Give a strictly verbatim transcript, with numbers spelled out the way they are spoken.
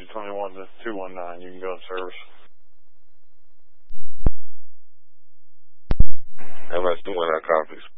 twenty-one to two one nine. You can go in service. M S twenty-one copies.